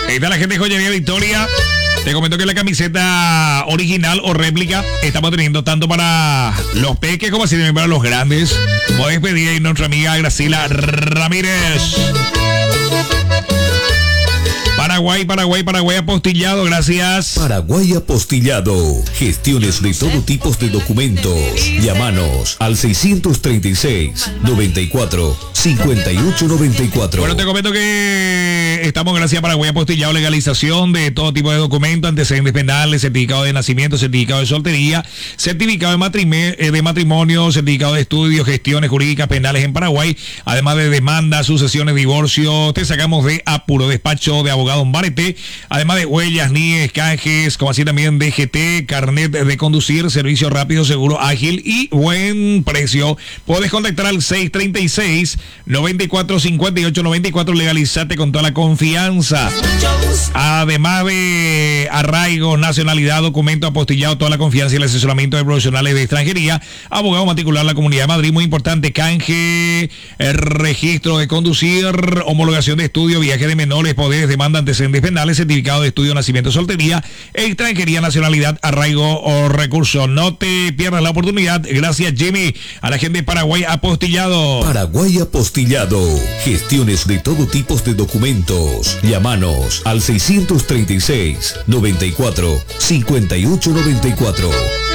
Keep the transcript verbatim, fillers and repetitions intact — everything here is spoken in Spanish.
Ahí está la gente de Joyería Victoria. Te comento que la camiseta original o réplica estamos teniendo tanto para los peques como así también para los grandes. Puedes pedir a nuestra amiga Graciela Ramírez. Paraguay, Paraguay, Paraguay apostillado, gracias. Paraguay apostillado. Gestiones de todo tipo de documentos. Llámanos al seiscientos treinta y seis, noventa y cuatro, cincuenta y ocho noventa y cuatro. Bueno, te comento que estamos gracias a Paraguay apostillado, legalización de todo tipo de documentos, antecedentes penales, certificado de nacimiento, certificado de soltería, certificado de matrimonio, de matrimonio, certificado de estudios, gestiones jurídicas penales en Paraguay, además de demandas, sucesiones, divorcio. Te sacamos de apuro, despacho de abogado Barete, además de huellas, N I E, canjes, como así también D G T, carnet de conducir, servicio rápido, seguro, ágil y buen precio. Puedes contactar al seis treinta y seis, noventa y cuatro, cincuenta y ocho noventa y cuatro, legalizate con toda la confianza. Además de arraigo, nacionalidad, documento apostillado, toda la confianza y el asesoramiento de profesionales de extranjería, abogado matricular la Comunidad de Madrid, muy importante, canje, el registro de conducir, homologación de estudio, viaje de menores, poderes, demanda, antecedentes penales, certificado de estudio, nacimiento, soltería, extranjería, nacionalidad, arraigo o recurso. No te pierdas la oportunidad. Gracias, Jimmy, a la gente de Paraguay apostillado. Paraguay apostillado. Gestiones de todo tipo de documentos. Llámanos al seiscientos treinta y seis, noventa y cuatro, cincuenta y ocho noventa y cuatro.